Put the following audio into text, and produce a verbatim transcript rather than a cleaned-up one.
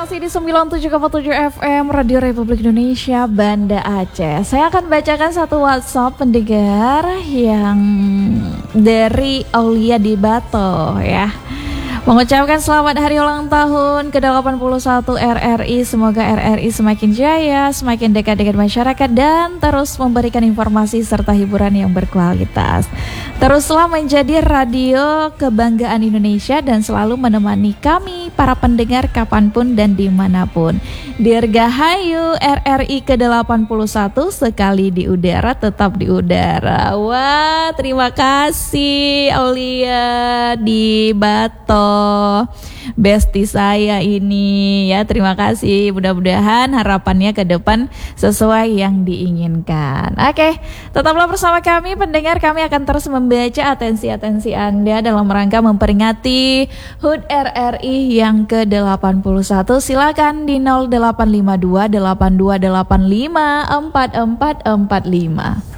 Masih di sembilan puluh tujuh koma tujuh F M Radio Republik Indonesia Banda Aceh. Saya akan bacakan satu WhatsApp pendengar yang dari Aulia di Bato ya. Mengucapkan selamat hari ulang tahun ke delapan puluh satu R R I. Semoga R R I semakin jaya, semakin dekat dengan masyarakat dan terus memberikan informasi serta hiburan yang berkualitas. Teruslah menjadi radio kebanggaan Indonesia dan selalu menemani kami para pendengar kapanpun dan dimanapun. Dirgahayu R R I ke delapan puluh satu, sekali di udara tetap di udara. Wah, terima kasih Aulia di Bato, bestie saya ini ya. Terima kasih, mudah-mudahan harapannya ke depan sesuai yang diinginkan. Oke, tetaplah bersama kami pendengar. Kami akan terus membaca atensi-atensi Anda dalam rangka memperingati H U D R R I yang ke delapan puluh satu. Silakan di nol delapan lima dua delapan dua delapan lima empat empat empat lima.